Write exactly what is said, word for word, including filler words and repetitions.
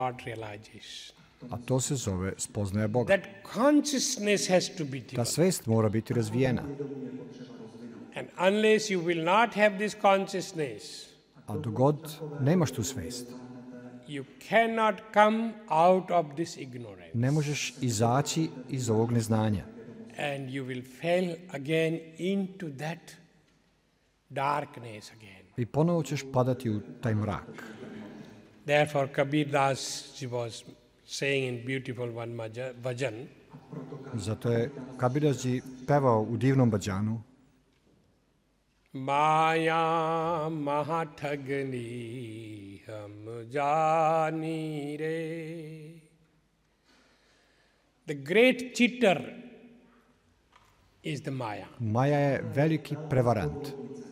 God realization. A to se zove spoznaja Boga. That consciousness has to be Ta developed. svest mora biti razvijena. And unless you will not have this consciousness, A dogod nemaš tu svest, you cannot come out of this ignorance. ne možeš izaći iz ovog neznanja. And you will fall again into that darkness again. I ponovo ćeš padati u taj mrak. Therefore, Kabir Das was saying in beautiful one bhajan, Zato je Kabirasji pevao u divnom bhađanu: Maya mahathagni hum jani re. The great cheater is the Maya. Maja je veliki prevarant.